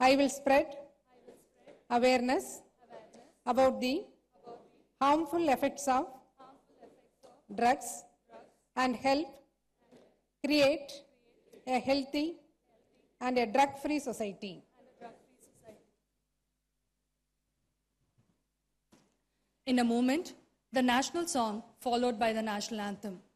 I will spread awareness about the harmful effects of drugs and help create a healthy and a drug-free society. In a moment, the national song followed by the national anthem.